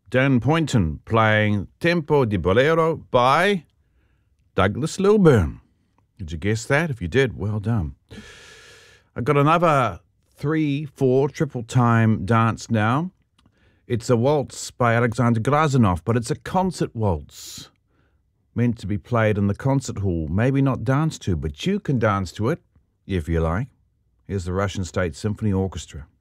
Dan Poynton playing Tempo di Bolero by Douglas Lilburn. Did you guess that? If you did, well done. I've got another 3/4 triple time dance now. It's a waltz by Alexander Grazanov, but it's a concert waltz. Meant to be played in the concert hall, maybe not danced to, but you can dance to it if you like. Here's the Russian State Symphony Orchestra.